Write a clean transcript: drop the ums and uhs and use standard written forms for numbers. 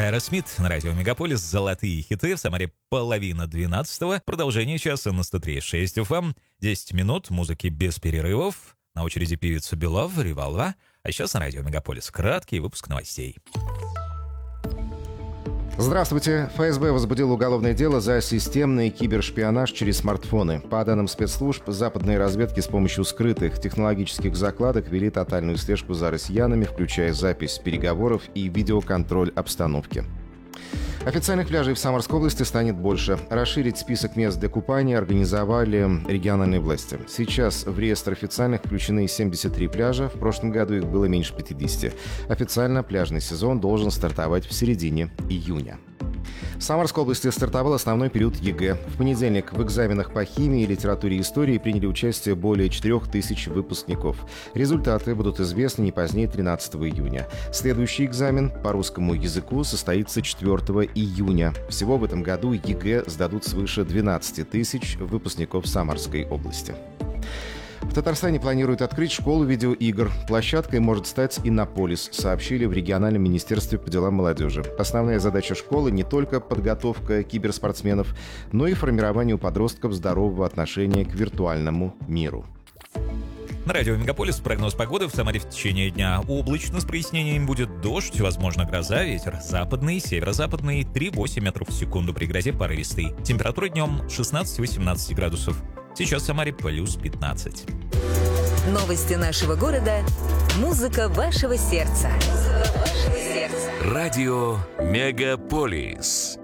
Аэросмит на радио Мегаполис. Золотые хиты. В Самаре 11:30. Продолжение часа на 103.6 FM. 10 минут музыки без перерывов. На очереди певица Белов, Револва. А сейчас на радио Мегаполис краткий выпуск новостей. Здравствуйте. ФСБ возбудил уголовное дело за системный кибершпионаж через смартфоны. По данным спецслужб, западные разведки с помощью скрытых технологических закладок вели тотальную слежку за россиянами, включая запись переговоров и видеоконтроль обстановки. Официальных пляжей в Самарской области станет больше. Расширить список мест для купания организовали региональные власти. Сейчас в реестр официальных включены 73 пляжа. В прошлом году их было меньше 50. Официально пляжный сезон должен стартовать в середине июня. В Самарской области стартовал основной период ЕГЭ. В понедельник в экзаменах по химии, литературе и истории приняли участие более 4000 выпускников. Результаты будут известны не позднее 13 июня. Следующий экзамен по русскому языку состоится 4 июня. Всего в этом году ЕГЭ сдадут свыше 12 тысяч выпускников Самарской области. В Татарстане планируют открыть школу видеоигр. Площадкой может стать Иннополис, сообщили в региональном министерстве по делам молодежи. Основная задача школы не только подготовка киберспортсменов, но и формирование у подростков здорового отношения к виртуальному миру. На радио Мегаполис прогноз погоды. В Самаре в течение дня облачно с прояснением, будет дождь, возможно гроза, ветер западный, северо-западный 3-8 метров в секунду, при грозе порывистый. Температура днем 16-18 градусов. Сейчас в Самаре плюс 15. Новости нашего города. Музыка вашего сердца. Радио Мегаполис.